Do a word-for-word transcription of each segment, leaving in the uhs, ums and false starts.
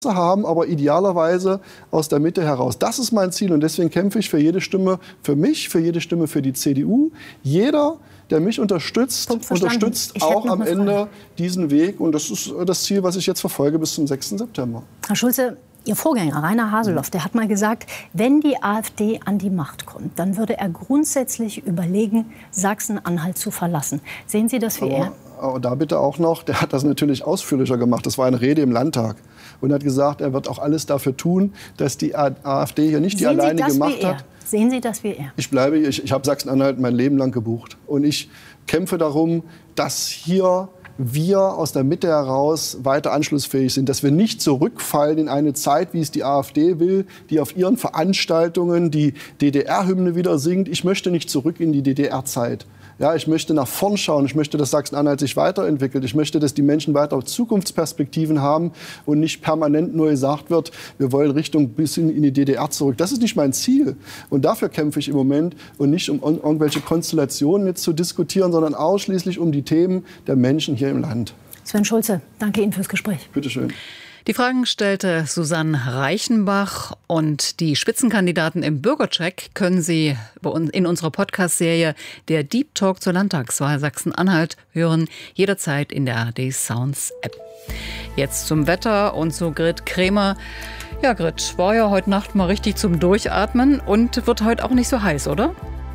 haben, aber idealerweise aus der Mitte heraus. Das ist mein Ziel und deswegen kämpfe ich für jede Stimme für mich, für jede Stimme für die C D U. Jeder, der mich unterstützt, unterstützt auch am Ende diesen Weg und das ist das Ziel, was ich jetzt verfolge bis zum sechsten September. Herr Schulze, Ihr Vorgänger Rainer Haseloff, der hat mal gesagt, wenn die AfD an die Macht kommt, dann würde er grundsätzlich überlegen, Sachsen-Anhalt zu verlassen. Sehen Sie das wie aber, er? Aber da bitte auch noch, der hat das natürlich ausführlicher gemacht. Das war eine Rede im Landtag. Und hat gesagt, er wird auch alles dafür tun, dass die AfD hier nicht die Sehen alleinige Sie das Macht wie er? hat. Sehen Sie das wie er? Ich bleibe, ich, ich habe Sachsen-Anhalt mein Leben lang gebucht. Und ich kämpfe darum, dass hier wir aus der Mitte heraus weiter anschlussfähig sind, dass wir nicht zurückfallen in eine Zeit, wie es die AfD will, die auf ihren Veranstaltungen die D D R-Hymne wieder singt. Ich möchte nicht zurück in die D D R-Zeit. Ja, ich möchte nach vorn schauen. Ich möchte, dass Sachsen-Anhalt sich weiterentwickelt. Ich möchte, dass die Menschen weiter Zukunftsperspektiven haben und nicht permanent nur gesagt wird, wir wollen Richtung bis in, in die D D R zurück. Das ist nicht mein Ziel. Und dafür kämpfe ich im Moment und nicht um irgendwelche Konstellationen jetzt zu diskutieren, sondern ausschließlich um die Themen der Menschen hier im Land. Sven Schulze, danke Ihnen fürs Gespräch. Bitte schön. Die Fragen stellte Susanne Reichenbach und die Spitzenkandidaten im Bürgercheck können Sie in unserer Podcast-Serie Der Deep Talk zur Landtagswahl Sachsen-Anhalt hören, jederzeit in der A R D Sounds App. Jetzt zum Wetter und zu Grit Kremer. Ja, Grit, war ja heute Nacht mal richtig zum Durchatmen und wird heute auch nicht so heiß, oder?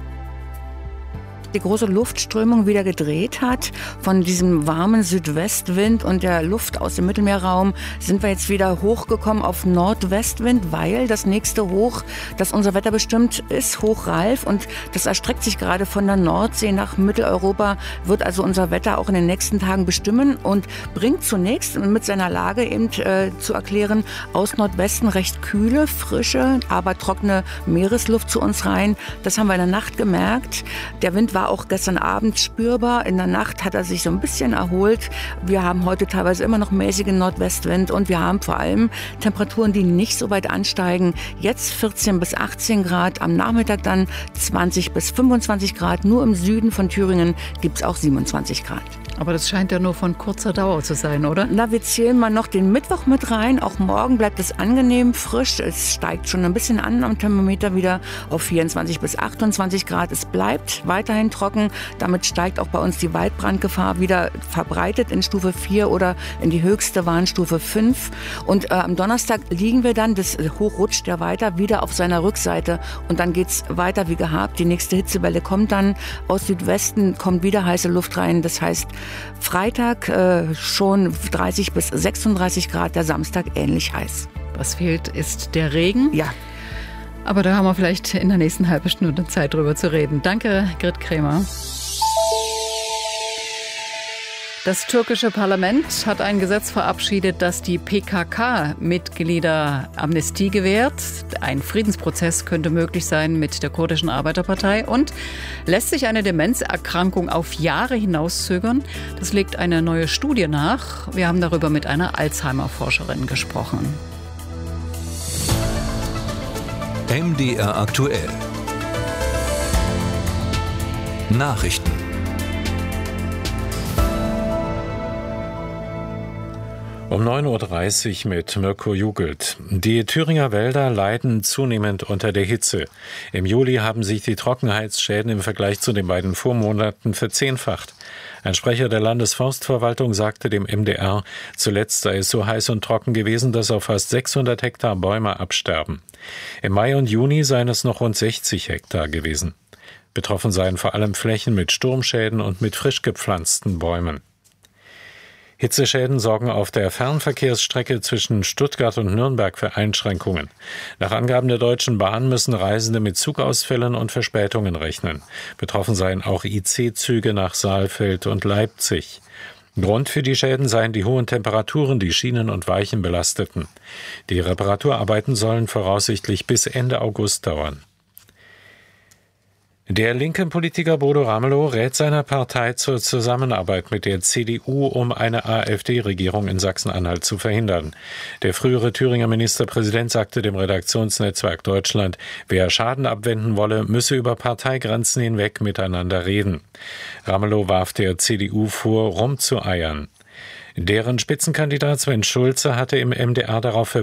Die große Luftströmung wieder gedreht hat. Von diesem warmen Südwestwind und der Luft aus dem Mittelmeerraum sind wir jetzt wieder hochgekommen auf Nordwestwind, weil das nächste Hoch, das unser Wetter bestimmt, ist Hoch Ralf und das erstreckt sich gerade von der Nordsee nach Mitteleuropa, wird also unser Wetter auch in den nächsten Tagen bestimmen und bringt zunächst mit seiner Lage eben äh, zu erklären, aus Nordwesten recht kühle, frische, aber trockene Meeresluft zu uns rein. Das haben wir in der Nacht gemerkt. Der Wind war auch gestern Abend spürbar. In der Nacht hat er sich so ein bisschen erholt. Wir haben heute teilweise immer noch mäßigen Nordwestwind und wir haben vor allem Temperaturen, die nicht so weit ansteigen. Jetzt vierzehn bis achtzehn Grad, am Nachmittag dann zwanzig bis fünfundzwanzig Grad. Nur im Süden von Thüringen gibt es auch siebenundzwanzig Grad. Aber das scheint ja nur von kurzer Dauer zu sein, oder? Na, wir zählen mal noch den Mittwoch mit rein. Auch morgen bleibt es angenehm frisch. Es steigt schon ein bisschen an am Thermometer wieder auf vierundzwanzig bis achtundzwanzig Grad. Es bleibt weiterhin trocken. Damit steigt auch bei uns die Waldbrandgefahr wieder verbreitet in Stufe vier oder in die höchste Warnstufe fünf. Und äh, am Donnerstag liegen wir dann, das Hoch rutscht ja weiter, wieder auf seiner Rückseite. Und dann geht's weiter wie gehabt. Die nächste Hitzewelle kommt dann aus Südwesten, kommt wieder heiße Luft rein. Das heißt, Freitag äh, schon dreißig bis sechsunddreißig Grad, der Samstag ähnlich heiß. Was fehlt, ist der Regen. Ja. Aber da haben wir vielleicht in der nächsten halben Stunde Zeit, drüber zu reden. Danke, Grit Kremer. Das türkische Parlament hat ein Gesetz verabschiedet, das die P K K-Mitglieder Amnestie gewährt. Ein Friedensprozess könnte möglich sein mit der kurdischen Arbeiterpartei und lässt sich eine Demenzerkrankung auf Jahre hinauszögern. Das legt eine neue Studie nach. Wir haben darüber mit einer Alzheimer-Forscherin gesprochen. M D R aktuell. Nachrichten. Um neun Uhr dreißig mit Mirko Jugelt. Die Thüringer Wälder leiden zunehmend unter der Hitze. Im Juli haben sich die Trockenheitsschäden im Vergleich zu den beiden Vormonaten verzehnfacht. Ein Sprecher der Landesforstverwaltung sagte dem M D R, zuletzt sei es so heiß und trocken gewesen, dass auf fast sechshundert Hektar Bäume absterben. Im Mai und Juni seien es noch rund sechzig Hektar gewesen. Betroffen seien vor allem Flächen mit Sturmschäden und mit frisch gepflanzten Bäumen. Hitzeschäden sorgen auf der Fernverkehrsstrecke zwischen Stuttgart und Nürnberg für Einschränkungen. Nach Angaben der Deutschen Bahn müssen Reisende mit Zugausfällen und Verspätungen rechnen. Betroffen seien auch I C-Züge nach Saalfeld und Leipzig. Grund für die Schäden seien die hohen Temperaturen, die Schienen und Weichen belasteten. Die Reparaturarbeiten sollen voraussichtlich bis Ende August dauern. Der linke Politiker Bodo Ramelow rät seiner Partei zur Zusammenarbeit mit der C D U, um eine AfD-Regierung in Sachsen-Anhalt zu verhindern. Der frühere Thüringer Ministerpräsident sagte dem Redaktionsnetzwerk Deutschland, wer Schaden abwenden wolle, müsse über Parteigrenzen hinweg miteinander reden. Ramelow warf der C D U vor, rumzueiern. Deren Spitzenkandidat Sven Schulze hatte im M D R darauf verwiesen,